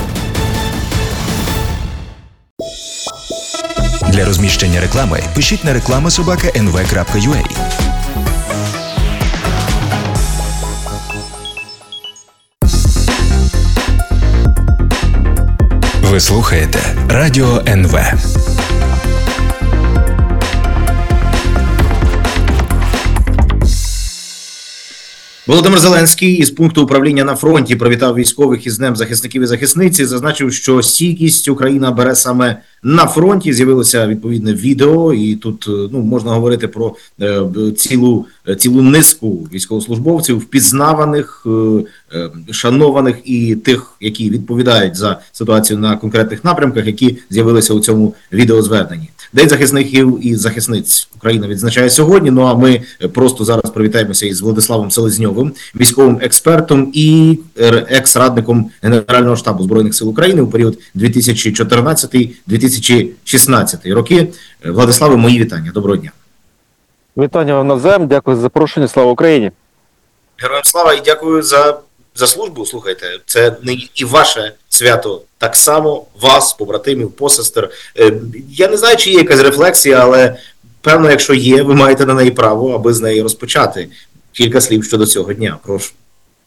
Для розміщення реклами пишіть на реклама собака ен ве крапка ю а. Ви слухаєте Радіо ен ве. Володимир Зеленський із пункту управління на фронті привітав військових із Днем захисників і захисниць, зазначив, що стійкість Україна бере саме на фронті. З'явилося відповідне відео, і тут ну можна говорити про е, цілу цілу низку військовослужбовців, впізнаваних, е, шанованих і тих, які відповідають за ситуацію на конкретних напрямках, які з'явилися у цьому відеозверненні. День захисників і захисниць Україна відзначає сьогодні. Ну а ми просто зараз привітаємося із Владиславом Селезньовим, військовим експертом і екс-радником Генерального штабу Збройних сил України у період дві тисячі чотирнадцятий - дві тисячі шістнадцятий роки. Владиславе, мої вітання. Доброго дня. Вітання вам навзаєм. Дякую за запрошення. Слава Україні. Героям слава і дякую за, за службу. Слухайте, це не і ваше свято. Так само вас, побратимів, посестер. Я не знаю, чи є якась рефлексія, але певно, якщо є, ви маєте на неї право, аби з неї розпочати. Кілька слів щодо цього дня. Прошу.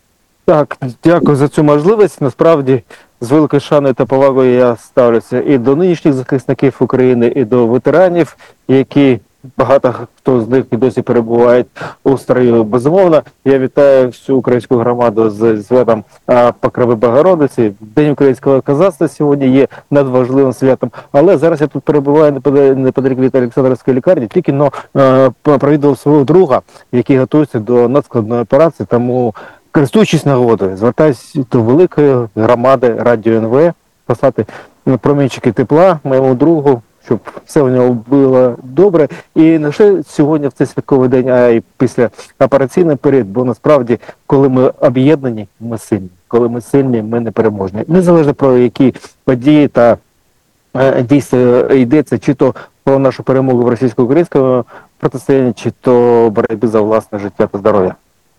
Так, дякую за цю можливість. Насправді, з великою шаною та повагою я ставлюся і до нинішніх захисників України, і до ветеранів, які багато хто з них і досі перебувають у строю. Безумовно, я вітаю всю українську громаду з святом Покрови Богородиці. День українського козацтва сьогодні є надважливим святом. Але зараз я тут перебуваю неподалік від Олександрівської лікарні, тільки но провідував свого друга, який готується до надскладної операції, тому, користуючись нагодою, звертаюся до великої громади Радіо ен ве послати промінчики тепла моєму другу, щоб все у нього було добре. І не лише сьогодні в цей святковий день, а й після операційний період, бо насправді, коли ми об'єднані, ми сильні. Коли ми сильні, ми непереможні. Незалежно про які події та е, дійсно йдеться, чи то про нашу перемогу в російсько-українському протистоянні, чи то боротьби за власне життя та здоров'я.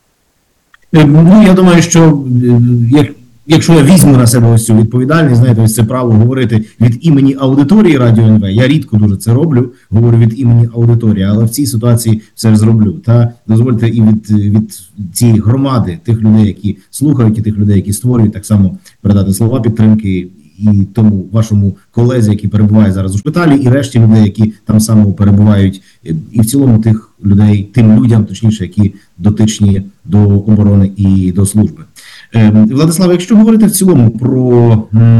Ну, я думаю, що як, якщо я візьму на себе ось цю відповідальність, знаєте, ось це право говорити від імені аудиторії Радіо ен ве, я рідко дуже це роблю, говорю від імені аудиторії, але в цій ситуації все ж зроблю. Та дозвольте і від, від цієї громади, тих людей, які слухають, і тих людей, які створюють, так само передати слова підтримки і тому вашому колезі, який перебуває зараз у шпиталі, і решті людей, які там само перебувають, і в цілому тих людей, тим людям, точніше, які дотичні до оборони і до служби. Владислав, якщо говорити в цілому про,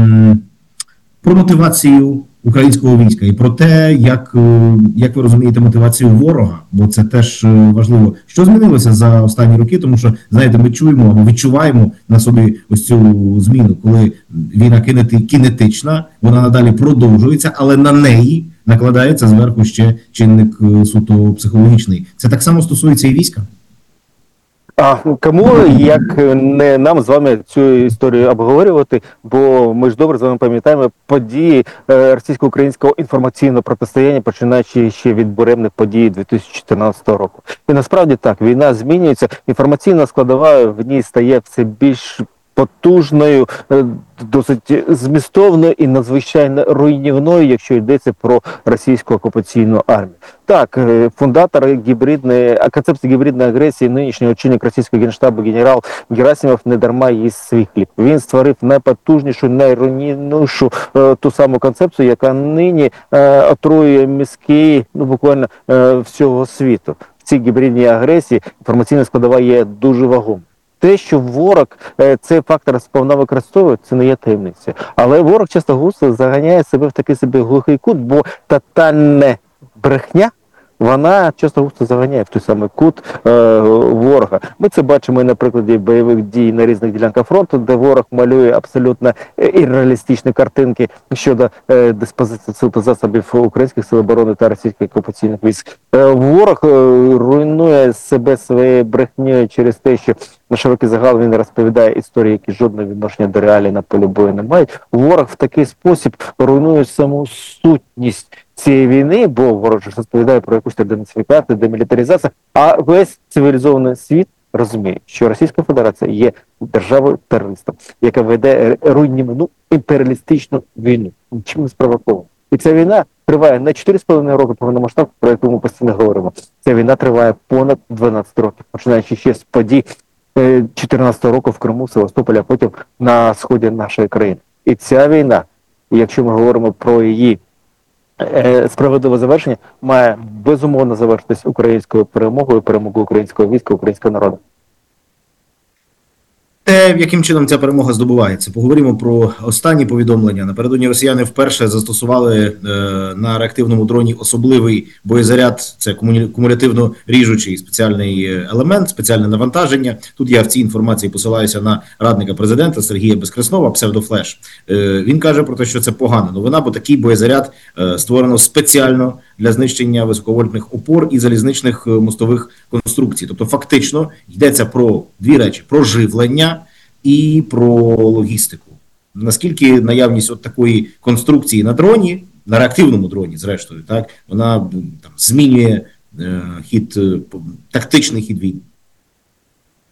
про мотивацію українського війська і про те, як, як ви розумієте мотивацію ворога, бо це теж важливо. Що змінилося за останні роки? Тому що, знаєте, ми чуємо або відчуваємо на собі ось цю зміну, коли війна кінетична, вона надалі продовжується, але на неї накладається зверху ще чинник суто психологічний. Це так само стосується і війська? А кому, як не нам з вами цю історію обговорювати, бо ми ж добре з вами пам'ятаємо події російсько-українського інформаційного протистояння, починаючи ще від буремних подій дві тисячі чотирнадцятого року. І насправді так, війна змінюється, інформаційна складова в ній стає все більш потужною, досить змістовною і надзвичайно руйнівною, якщо йдеться про російську окупаційну армію. Так, фундатор гібридної, концепції гібридної агресії, нинішній очільник російського генштабу генерал Герасимов не дарма їсть свій хліб. Він створив найпотужнішу, найруйнівнішу е, ту саму концепцію, яка нині е, отруює мізки, ну, буквально е, всього світу. В цій гібридній агресії інформаційна складова є дуже вагомою. Те, що ворог е, цей фактор сповна використовує, це не є таємницею. Але ворог часто густо заганяє себе в такий собі глухий кут, бо тотальна брехня, вона часто густо заганяє в той самий кут е, ворога. Ми це бачимо і на прикладі бойових дій на різних ділянках фронту, де ворог малює абсолютно ірреалістичні картинки щодо е, диспозиції сил та засобів українських сил оборони та російських окупаційних військ. Е, ворог е, руйнує себе своєю брехнею через те, що на широкий загал він розповідає історії, які жодного відношення до реалій на полі бою не мають. Ворог в такий спосіб руйнує саму сутність цієї війни, бо ворог ж розповідає про якусь денацифікацію, демілітаризацію, а весь цивілізований світ розуміє, що Російська Федерація є державою-терористом, яка веде руйнівну імперіалістичну війну, чим спровоковано. І ця війна триває не чотири з половиною роки повномасштабку, про яку ми постійно говоримо. Ця війна триває понад дванадцять років, починаючи ще з подій чотирнадцятого року в Криму, Севастополі, а потім на сході нашої країни. І ця війна, якщо ми говоримо про її е, справедливе завершення, має безумовно завершитись українською перемогою, перемогою українського війська, українського народу. Те, яким чином ця перемога здобувається. Поговоримо про останні повідомлення. Напередодні росіяни вперше застосували е, на реактивному дроні особливий боєзаряд. Це кумулятивно ріжучий спеціальний елемент, спеціальне навантаження. Тут я в цій інформації посилаюся на радника президента Сергія Безкреснова, псевдофлеш. Е, він каже про те, що це погана новина, бо такий боєзаряд е, створено спеціально для знищення високовольтних опор і залізничних мостових конструкцій. Тобто фактично йдеться про дві речі: про живлення і про логістику. Наскільки наявність от такої конструкції на дроні, на реактивному дроні, зрештою, так, вона там змінює е, хід, е, тактичний хід війни?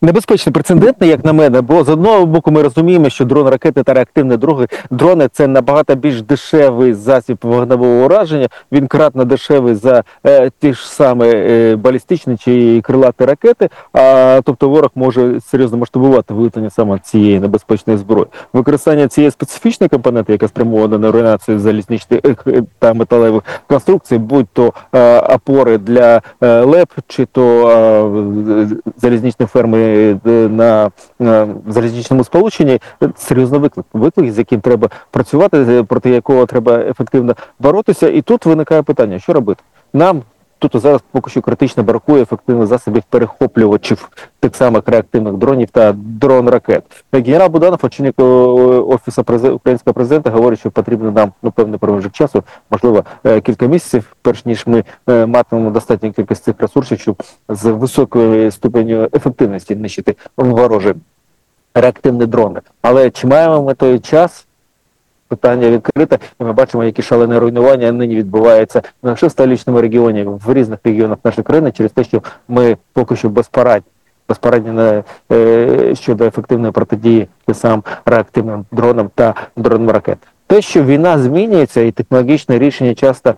небезпечно прецедентне, як на мене, бо з одного боку ми розуміємо, що дрон, ракети та реактивні дрони, дрони це набагато більш дешевий засіб вогневого ураження, він кратно дешевий за е, ті ж саме е, балістичні чи крилаті ракети, а тобто ворог може серйозно масштабувати виготовлення саме цієї небезпечної зброї. Використання цієї специфічної компоненти, яка спрямована на руйнацію залізничних та металевих конструкцій, будь-то е, опори для е, ЛЕП, чи то е, залізничні ферми на, на залізничному сполученні, серйозний виклик. Виклик, з яким треба працювати, проти якого треба ефективно боротися. І тут виникає питання, що робити? Нам тут зараз поки що критично бракує ефективних засобів перехоплювачів тих самих реактивних дронів та дрон-ракет. Генерал Буданов, очільник Офісу президента, українського президента, говорить, що потрібно нам ну, певний проміжок часу, можливо, кілька місяців, перш ніж ми матимемо достатню кількість цих ресурсів, щоб з високою ступенью ефективності нищити ворожі реактивні дрони. Але чи маємо ми той час? Питання відкрите, і ми бачимо, які шалені руйнування нині відбуваються не лише в столичному регіоні, в різних регіонах нашої країни, через те, що ми поки що безпорадні, безпорадні на, е, щодо ефективної протидії тим самим реактивним дронам та дронам ракет. Те, що війна змінюється і технологічне рішення часто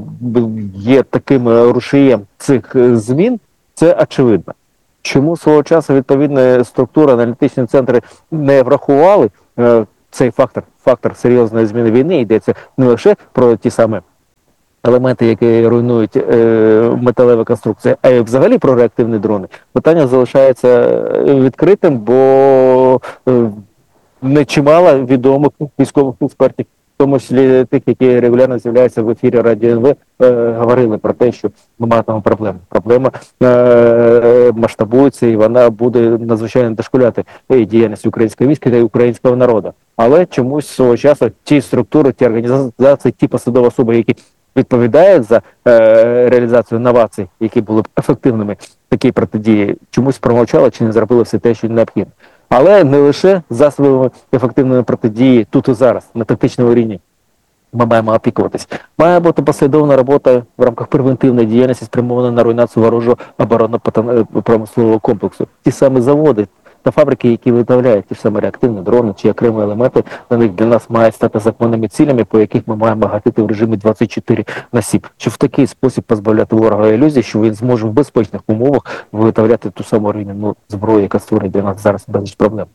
є таким рушієм цих змін, це очевидно. Чому свого часу відповідна структура, аналітичні центри не врахували е, цей фактор, фактор серйозної зміни війни, йдеться не лише про ті самі елементи, які руйнують е, металеві конструкції, а й взагалі про реактивні дрони. Питання залишається відкритим, бо е, нечимало відомих військових експертів, в тому числі тих, які регулярно з'являються в ефірі Радіо ен ве, е, говорили про те, що ми матимемо проблему. Проблема е, масштабується і вона буде надзвичайно дошкуляти діяльність українського війська та українського народу. Але чомусь свого часу ті структури, ті організації, ті посадові особи, які відповідають за е, реалізацію новацій, які були б ефективними в такій протидії, чомусь промовчали чи не зробили все те, що необхідно. Але не лише засобами ефективної протидії тут і зараз, на тактичному рівні. Ми маємо опікуватись. Має бути послідовна робота в рамках превентивної діяльності, спрямована на руйнацію ворожого оборонно-промислового комплексу. Ті самі заводи та фабрики, які виготовляють ті ж самі реактивні дрони чи окремі елементи, на них для нас мають стати законними цілями, по яких ми маємо гатити в режимі двадцять чотири на сім. Щоб в такий спосіб позбавляти ворога ілюзій, що він зможе в безпечних умовах виготовляти ту саму руйнівну зброю, яка створює для нас зараз безліч проблем.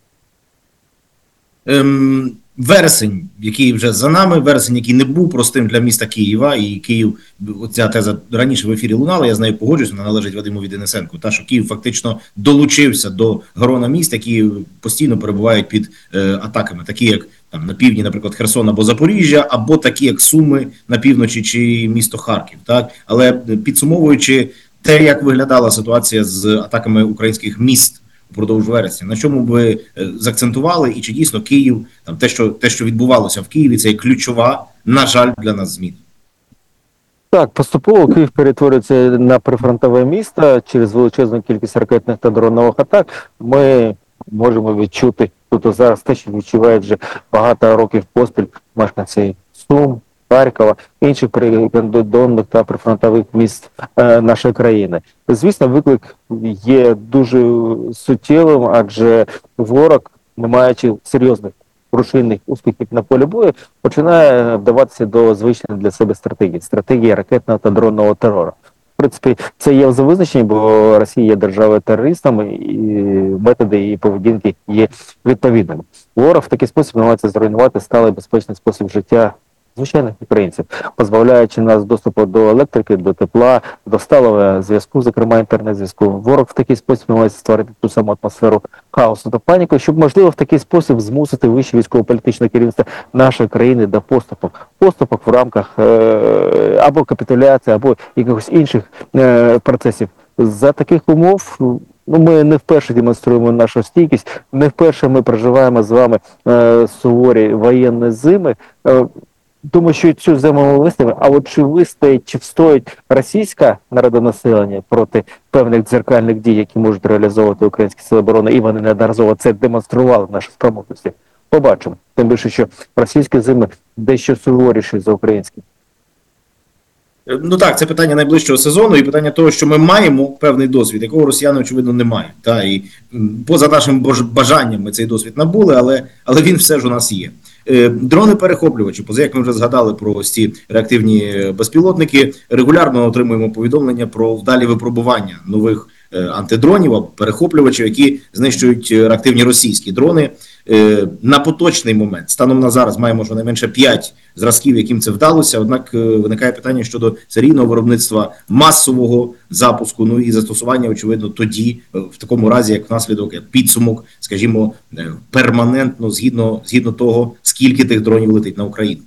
Ем, вересень, який вже за нами, вересень, який не був простим для міста Києва, і Київ, оця теза раніше в ефірі лунала, я з нею погоджуюсь, вона належить Вадиму Денисенку, та що Київ фактично долучився до грона міст, які постійно перебувають під е, атаками, такі як там на півдні, наприклад, Херсон або Запоріжжя, або такі як Суми на півночі чи місто Харків. Так? Але підсумовуючи те, як виглядала ситуація з атаками українських міст упродовж вересня, на чому б ви заакцентували, і чи дійсно Київ, там те, що те, що відбувалося в Києві, це є ключова, на жаль, для нас зміна? Так, поступово Київ перетворюється на прифронтове місто через величезну кількість ракетних та дронових атак. Ми можемо відчути тут зараз те, що відчувають вже багато років поспіль мешканці Сум, Харкова, інших прикордонних та прифронтових міст е, нашої країни. Звісно, виклик є дуже суттєвим, адже ворог, не маючи серйозних рушійних успіхів на полі бою, починає вдаватися до звичної для себе стратегії. Стратегії ракетного та дронного терору. В принципі, це є за визначенням, бо Росія є державою-терористом, і методи її поведінки є відповідними. Ворог в такий спосіб намагається зруйнувати сталий безпечний спосіб життя звичайних українців, позбавляючи нас доступу до електрики, до тепла, до сталого зв'язку, зокрема інтернет-зв'язку. Ворог в такий спосіб намагається створити ту саму атмосферу хаосу та паніки, щоб, можливо, в такий спосіб змусити вище військово-політичне керівництво нашої країни до поступок. Поступок в рамках е- або капітуляції, або якихось інших е- процесів. За таких умов ну, ми не вперше демонструємо нашу стійкість, не вперше ми проживаємо з вами е- суворі воєнні зими. Е- Думаю, що цю зиму ми вистоїмо, а от чи вистоїть, чи встоїть російське народонаселення проти певних дзеркальних дій, які можуть реалізовувати українські сили оборони, і вони неодноразово це демонстрували в нашій спроможності. Побачимо. Тим більше, що російські зими дещо суворіші за українські. Ну так, це питання найближчого сезону і питання того, що ми маємо певний досвід, якого росіяни, очевидно, не мають. Та, і поза нашим бажанням ми цей досвід набули, але, але він все ж у нас є. Дрони-перехоплювачі, поза як ми вже згадали про ці реактивні безпілотники, регулярно отримуємо повідомлення про вдалі випробування нових антидронів, перехоплювачів, які знищують реактивні російські дрони. На поточний момент, станом на зараз, маємо щонайменше п'ять зразків, яким це вдалося, однак виникає питання щодо серійного виробництва, масового запуску, ну і застосування, очевидно, тоді, в такому разі, як внаслідок, як підсумок, скажімо, перманентно, згідно, згідно того, скільки тих дронів летить на Україну.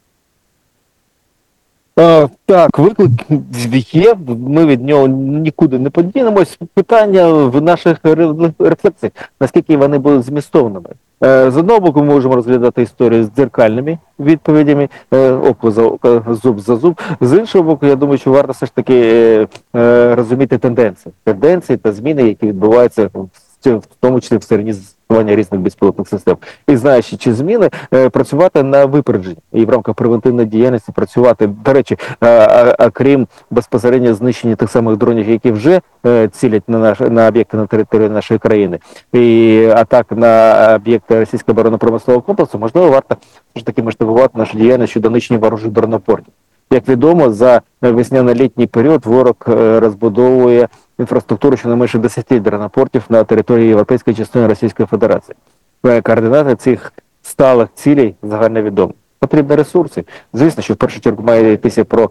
А, так, виклик є, ми від нього нікуди не подінемось. Питання в наших рефлексіях, наскільки вони будуть змістовними. З одного боку, ми можемо розглядати історію з дзеркальними відповідями, око за око, зуб за зуб. З іншого боку, я думаю, що варто все ж таки розуміти тенденції. Тенденції та зміни, які відбуваються в тому числі всередині застосування різних безпілотних систем. І знаючи, чи зміни, працювати на випередження і в рамках превентивної діяльності працювати. До речі, а, а, а крім безпосередньо знищення тих самих дронів, які вже цілять на наш на об'єкти на території нашої країни, і атак на об'єкти російського оборонно-промислового комплексу, можливо, варто все ж таки масштабувати нашу діяльність щодо нищення ворожих дронопортів. Як відомо, за весняно-літній період ворог розбудовує інфраструктуру щонайменше десяти дронопортів на території європейської частини Російської Федерації. Координати цих сталих цілей загальновідомі. Потрібні ресурси. Звісно, що в першу чергу має йтися про